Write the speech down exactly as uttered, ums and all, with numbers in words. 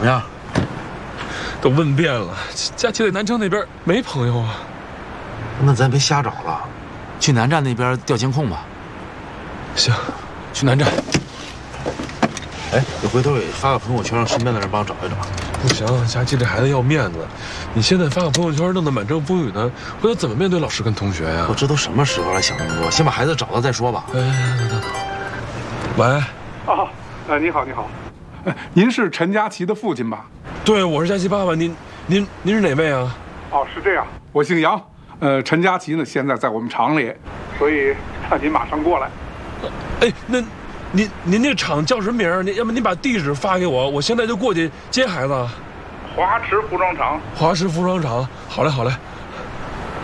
么样？ 都问遍了，佳琪在南城那边没朋友啊。 那咱别瞎找了，去南站那边调监控吧。 行，去南站。 哎，你回头也发个朋友圈，让身边的人帮我找一找。 不行，佳琪这孩子要面子，你现在发个朋友圈，弄得满城风雨的，回头怎么面对老师跟同学呀？ 我这都什么时候了，想那么多，先把孩子找到再说吧。 哎，等等。喂。 啊，呃，你好，你好，呃，您是陈佳琪的父亲吧？ 对，我是佳琪爸爸。您您您是哪位啊？ 哦，是这样，我姓杨。呃，陈佳琪呢，现在在我们厂里，所以让您马上过来。 哎，那。您您这厂叫什么名儿？您要不您把地址发给我，我现在就过去接孩子。 华池服装厂。 华池服装厂，好嘞好嘞，